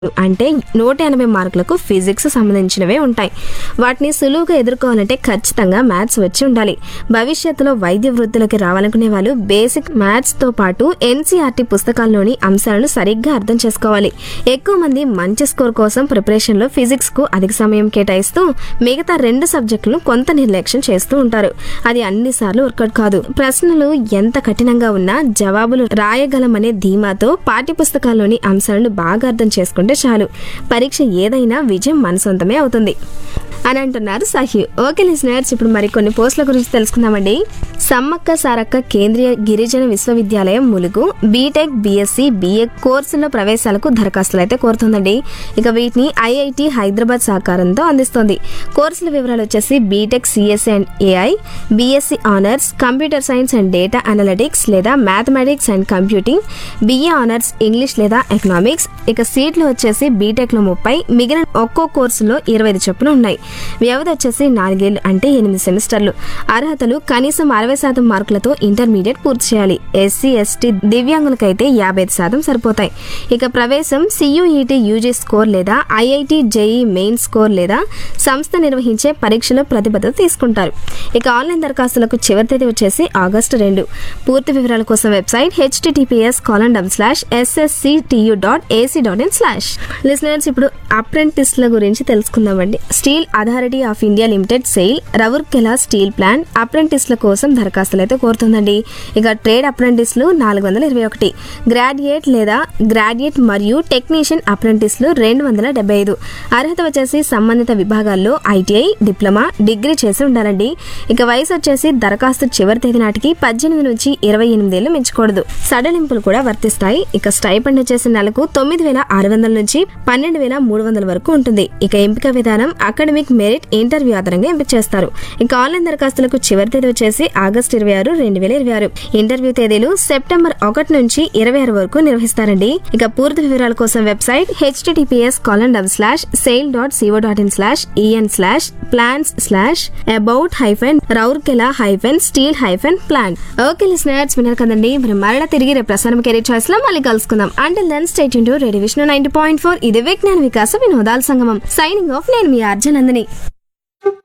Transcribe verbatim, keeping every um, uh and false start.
అంటే నూట ఎనభై మార్కులకు ఫిజిక్స్ సంబంధించినవే ఉంటాయి. వాటిని సులువుగా ఎదుర్కోవాలంటే ఖచ్చితంగా మ్యాథ్స్ వచ్చి ఉండాలి. భవిష్యత్తులో వైద్య వృత్తిలోకి రావాలనుకునే వాళ్ళు బేసిక్ మ్యాథ్స్ తో పాటు ఎన్సీఆర్టీ పుస్తకాల్లోని అంశాలను సరిగ్గా అర్థం చేసుకోవాలి. ఎక్కువ మంది మంచి స్కోర్ కోసం ప్రిపరేషన్ లో ఫిజిక్స్ కు అధిక సమయం కేటాయిస్తూ మిగతా రెండు సబ్జెక్టులను కొంత నిర్లక్ష్యం చేస్తూ ఉంటారు. అది అన్నిసార్లు వర్కౌట్ కాదు. ప్రశ్నలు ఎంత కఠినంగా ఉన్నా జవాబులు రాయగలమనే ధీమాతో పాఠ్య పుస్తకాల్లోని అంశాలను బాగా అర్థం చేసుకుంటే చాలు, పరీక్ష ఏదైనా విజయం మన సొంతమే అవుతుంది అని అంటున్నారు సాహి. ఓకే లిజనర్స్, ఇప్పుడు మరికొన్ని పోస్టుల గురించి తెలుసుకుందామండి. సమ్మక్క సారక్క కేంద్రీయ గిరిజన విశ్వవిద్యాలయం ములుగు బీటెక్ బీఎస్సీ బీఏ కోర్సుల ప్రవేశాలకు దరఖాస్తులు అయితే కోరుతుందండి. ఇక వీటిని ఐఐటి హైదరాబాద్ సహకారంతో అందిస్తోంది. కోర్సుల వివరాలు వచ్చేసి BTech CSC and AI, BSc honours computer science and data analytics లేదా mathematics and computing, BA honours English లేదా ఎకనామిక్స్. ఇక సీట్లు వచ్చేసి బీటెక్ లో ముప్పై, మిగిలిన ఒక్కో కోర్సులో ఇరవై ఐదు చొప్పున ఉన్నాయి. వ్యవధి వచ్చేసి నాలుగేళ్లు అంటే ఎనిమిది సెమిస్టర్లు. అర్హతలు కనీసం అరవై శాతం మార్కులతో ఇంటర్మీడియట్ పూర్తి చేయాలి. ఎస్సీ ఎస్టీ దివ్యాంగులకైతే యాభై ఐదు శాతం సరిపోతాయి. ఇక ప్రవేశం సియుఈటి యూజీ స్కోర్ లేదా ఐఐటి జేఈ మెయిన్ స్కోర్ లేదా సంస్థ నిర్వహించే పరీక్షలో ప్రతిబద్ధత తీసుకుంటారు. ఇక ఆన్లైన్ దరఖాస్తులకు చివరి తేదీ వచ్చేసి ఆగస్టు రెండు. పూర్తి వివరాల కోసం website HTTPS colon double slash SSCTU dot AC dot in slash. Listeners, ఇప్పుడు అప్రెంటిస్ల గురించి తెలుసుకుందామండి. Steel authority of India limited SAIL Rourkela steel plant అప్రెంటిస్ల కోసం దరఖాస్తులు అయితే కోరుతుందండి. ఇక ట్రేడ్ అప్రెంటిస్లు నాలుగు వందల ఇరవై ఒకటి, గ్రాడ్యుయేట్ లేదా గ్రాడ్యుయేట్ మరియు టెక్నీషియన్ అప్రెంటిస్లు రెండు వందల డెబ్బై ఐదు. అర్హత వచ్చేసి సంబంధిత విభాగాల్లో ఐటీఐ, డిప్లొమా, డిగ్రీ చేసి ఉండాలండి. ఇక వయసు వచ్చేసి దరఖాస్తు చివరి తేదీ నాటికి పద్దెనిమిది నుంచి ఇరవై ఎనిమిది ఏళ్లు మించకూడదు. సడలింపులు కూడా వర్తిస్తాయి. ఇక స్టైపెండ్ వచ్చేసి నెలకు తొమ్మిది వేల ఆరు వందల నుంచి పన్నెండు వేల మూడు వందల వరకు ఉంటుంది. ఇక ఎంపిక విధానం అకాడమిక్ మెరిట్ ఇంటర్వ్యూ ఆధారంగా ఎంపిక చేస్తారు. ఇక ఆన్లైన్ దరఖాస్తులకు చివరి తేదీ వచ్చేసి ఆగస్టు ఇరవై ఆరు రెండు వేల ఇరవై ఆరు. ఇంటర్వ్యూ తేదీలు సెప్టెంబర్ ఒకటి నుంచి ఇరవై ఆరు వరకు నిర్వహిస్తారండి. ఇక పూర్తి వివరాల కోసం website HTTPS colon double slash SAIL dot CO dot in slash EN slash plans slash about hyphen Rourkela hyphen steel hyphen plant. Okay listeners, విన్నారు కదండి. మరి మరలా తిరిగి రేపు ప్రసారం కెరీర్ చాయిస్ లో మళ్ళీ కలుసుకుందాం. Until then stay tuned to radio Vishnu ninety point four. ఇది విజ్ఞాన వికాస వినోదాల సంగమం. Signing off. నేను మీ అర్జునందని.